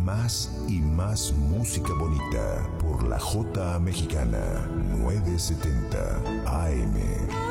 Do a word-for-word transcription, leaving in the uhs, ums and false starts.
Más y más música bonita por la J Mexicana nueve setenta A M.